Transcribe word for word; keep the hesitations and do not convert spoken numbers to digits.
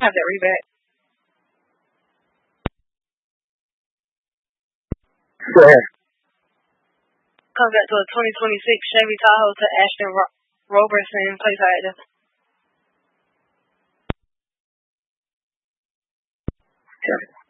Have that read back. Go ahead. Comes back to a twenty twenty-six Chevy Tahoe to Ashton Ro- Robertson, place actor. Okay.